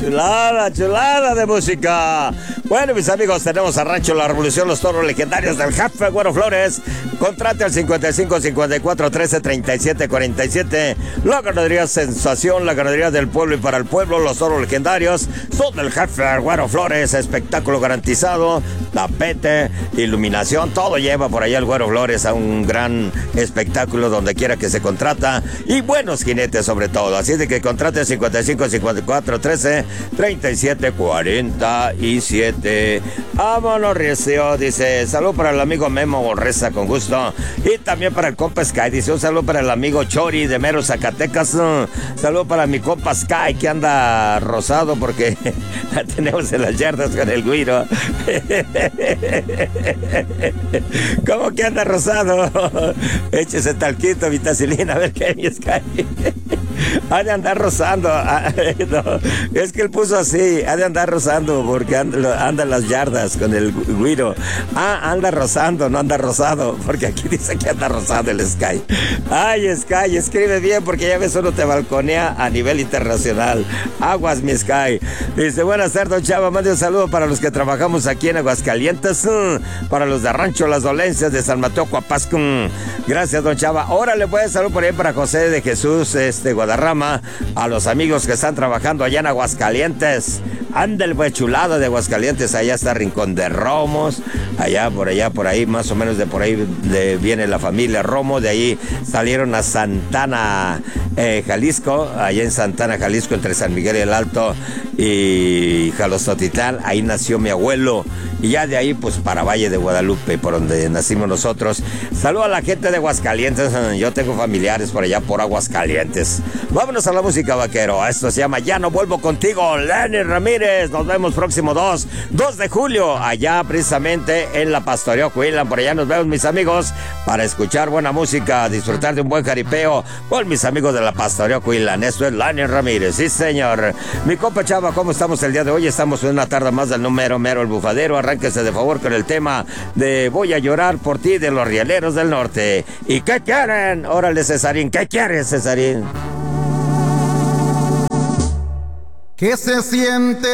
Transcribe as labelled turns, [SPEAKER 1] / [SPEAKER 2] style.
[SPEAKER 1] Chulada de música. Bueno, mis amigos, tenemos a Rancho La Revolución, los toros legendarios del Jefe Güero Flores. Contrate al 55 54 13 37 47. La ganadería sensación, la ganadería del pueblo y para el pueblo. Los toros legendarios son del Jefe Güero Flores. Espectáculo garantizado, tapete, iluminación, todo lleva por allá el Güero Flores a un gran espectáculo donde quiera que se contrata. Y buenos jinetes sobre todo. Así de que contrate al 55 54 13 37 47. Vámonos, Recio. Dice, salud para el amigo Memo Borreza, con gusto. Y también para el compa Sky. Dice, un saludo para el amigo Chori de Mero, Zacatecas. Saludo para mi compa Sky, que anda rosado porque la tenemos en las yardas con el güiro. ¿Cómo que anda rosado? Échese talquito, vitacilina, a ver qué hay, mi Sky. Ha de andar rozando. No, es que él puso así, ha de andar rozando porque anda en las yardas con el güiro. Anda rozando, no anda rosado, porque aquí dice que anda rosado el Sky. Ay, Sky, escribe bien porque ya ves, uno te balconea a nivel internacional. Aguas, mi Sky. Dice, buenas tardes, don Chava, mande un saludo para los que trabajamos aquí en Aguascalientes, para los de Rancho Las Dolencias de San Mateo, Coapasco. Gracias, don Chava. Órale, pues, salud por ahí para José de Jesús, Guadarrama, a los amigos que están trabajando allá en Aguascalientes. Ándale, pues, chulada de Aguascalientes. Allá está Rincón de Romos, allá, por ahí, más o menos de por ahí viene la familia Romo. De ahí salieron a Santana, Jalisco, allá en Santana, Jalisco, entre San Miguel y el Alto y Jalostotitán. Ahí nació mi abuelo. Y ya de ahí, pues, para Valle de Guadalupe, por donde nacimos nosotros. Saludo a la gente de Aguascalientes. Yo tengo familiares por allá, por Aguascalientes. Vámonos a la música, vaquero. Esto se llama Ya No Vuelvo Contigo, Lenny Ramírez. Nos vemos próximo 2 de julio, allá precisamente en la Pastoreo Cuilan. Por allá nos vemos, mis amigos, para escuchar buena música, disfrutar de un buen jaripeo con mis amigos de la Pastoreo Cuilan. Esto es Lenny Ramírez, sí, señor. Mi compa Chava, ¿cómo estamos el día de hoy? Estamos en una tarde más del número mero el bufadero. Arránquese de favor con el tema de Voy a llorar por ti, de los Rieleros del Norte. ¿Y qué quieren? Órale, Cesarín, ¿qué quieres, Cesarín?
[SPEAKER 2] ¿Qué se siente